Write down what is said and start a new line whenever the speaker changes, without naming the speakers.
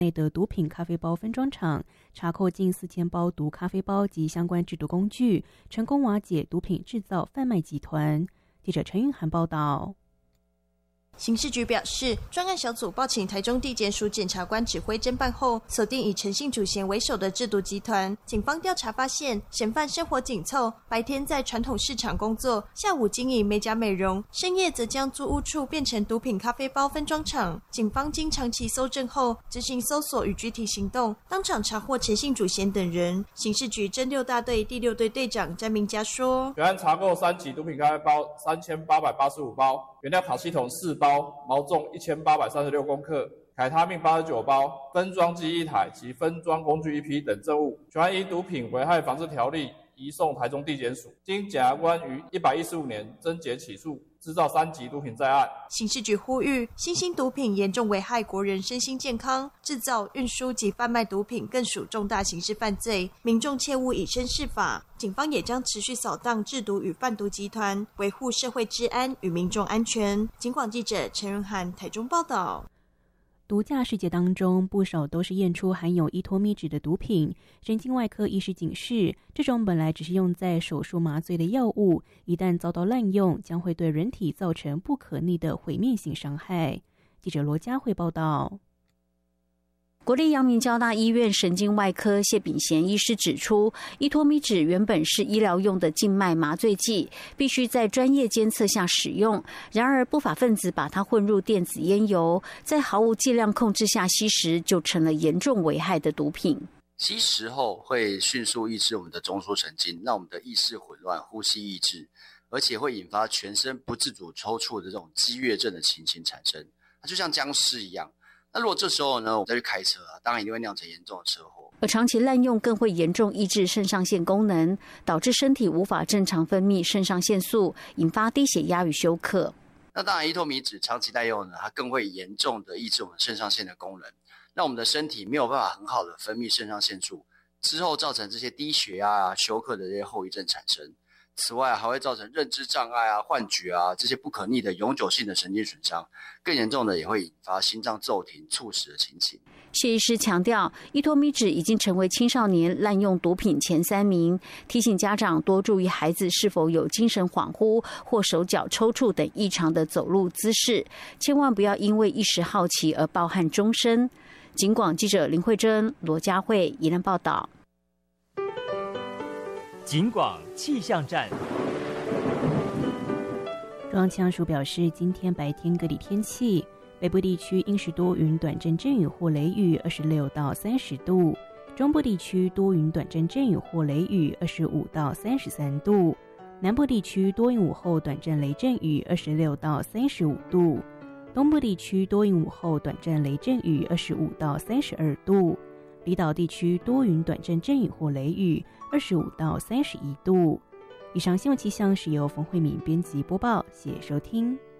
内的毒品咖啡包分装厂查扣近4000包毒咖啡包及相关制毒工具，成功瓦解毒品制造贩卖集团。记者陈韵涵报道。
刑事局表示，专案小组报请台中地检署检察官指挥侦办后，锁定以陈姓主嫌为首的制毒集团。警方调查发现，嫌犯生活紧凑，白天在传统市场工作，下午经营美甲美容，深夜则将租屋处变成毒品咖啡包分装厂。警方经长期搜证后，执行搜索与具体行动，当场查获陈姓主嫌等人。刑事局侦6大队第6队队长詹明佳说：“
本案查扣3起毒品咖啡包3885包。”原料卡西酮4包，毛重1836公克，凯他命89包，分装机1台及分装工具1批等证物，全案依毒品危害防治条例移送台中地检署，经检察官于115年侦结起诉，制造3级毒品在案。
刑事局呼吁，新兴毒品严重危害国人身心健康，制造、运输及贩卖毒品更属重大刑事犯罪，民众切勿以身试法。警方也将持续扫荡制毒与贩毒集团，维护社会治安与民众安全。警广记者陈润涵台中报道。
毒驾事件当中，不少都是验出含有依托咪酯的毒品。神经外科医师警示，这种本来只是用在手术麻醉的药物，一旦遭到滥用，将会对人体造成不可逆的毁灭性伤害。记者罗佳慧报道。
国立阳明交大医院神经外科谢炳贤医师指出，依托咪酯原本是医疗用的静脉麻醉剂，必须在专业监测下使用。然而不法分子把它混入电子烟油，在毫无剂量控制下吸食，就成了严重危害的毒品。
吸食后会迅速抑制我们的中枢神经，让我们的意识混乱、呼吸抑制，而且会引发全身不自主抽搐的这种激越症的情形产生。它就像僵尸一样。那如果这时候呢，我们再去开车当然一定会酿成严重的车祸。
而长期滥用更会严重抑制肾上腺功能，导致身体无法正常分泌肾上腺素，引发低血压与休克。
那当然，依托咪酯长期滥用呢，它更会严重的抑制我们肾上腺的功能，让我们的身体没有办法很好的分泌肾上腺素，之后造成这些低血压休克的这些后遗症产生。此外，还会造成认知障碍幻觉这些不可逆的永久性的神经损伤，更严重的也会引发心脏骤停、猝死的情形。
谢医师强调，依托咪酯已经成为青少年滥用毒品前3名，提醒家长多注意孩子是否有精神恍惚或手脚抽搐等异常的走路姿势，千万不要因为一时好奇而抱憾终身。警广记者林慧珍、罗佳慧宜兰报道。
警广气象站。
中央气象署表示，今天白天各地天气，北部地区阴时多云短阵阵雨或雷雨26到30度，中部地区多云短阵阵雨或雷雨25到33度，南部地区多云午后短阵雷阵雨26到35度，东部地区多云午后短阵雷阵雨25到32度，离岛地区多云短阵阵雨或雷雨25到31度。以上新闻气象是由冯慧敏编辑播报，谢谢收听。